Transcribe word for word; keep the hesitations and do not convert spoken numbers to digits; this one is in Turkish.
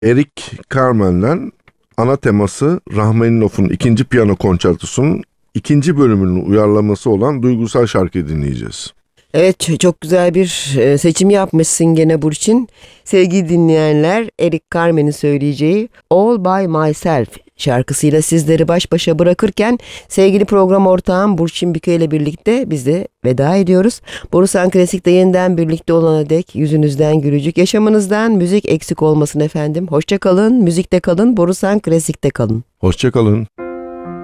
Eric Carmen'den ana teması Rahmaninov'un ikinci piyano konçertosunun ikinci bölümünün uyarlaması olan duygusal şarkıyı dinleyeceğiz. Evet, çok güzel bir e, seçim yapmışsın gene Burçin. Sevgili dinleyenler, Eric Carmen'in söyleyeceği All By Myself şarkısıyla sizleri baş başa bırakırken sevgili program ortağım Burçin Bükü ile birlikte biz de veda ediyoruz. Borusan Klasik'te yeniden birlikte olana dek yüzünüzden gülücük, yaşamınızdan müzik eksik olmasın efendim. Hoşça kalın, müzikte kalın, Borusan Klasik'te kalın. Hoşça kalın.